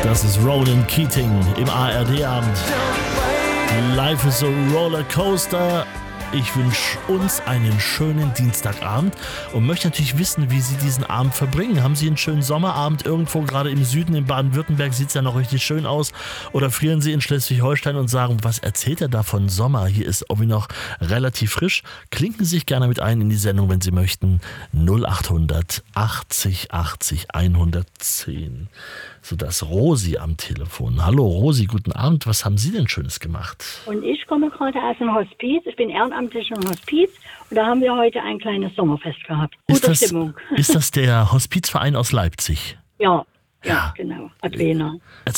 Das ist Ronan Keating im ARD-Abend. Life is a Rollercoaster. Ich wünsche uns einen schönen Dienstagabend und möchte natürlich wissen, wie Sie diesen Abend verbringen. Haben Sie einen schönen Sommerabend irgendwo, gerade im Süden, in Baden-Württemberg sieht es ja noch richtig schön aus. Oder frieren Sie in Schleswig-Holstein und sagen, was erzählt er da von Sommer? Hier ist irgendwie noch relativ frisch. Klinken Sie sich gerne mit ein in die Sendung, wenn Sie möchten. 0800 80 80 110. So, das Rosi am Telefon. Hallo Rosi, guten Abend. Was haben Sie denn Schönes gemacht? Und ich komme gerade aus dem Hospiz. Ich bin ehrenamtlich im Hospiz und da haben wir heute ein kleines Sommerfest gehabt. Gute Stimmung. Ist das der Hospizverein aus Leipzig? Ja, genau. Advena.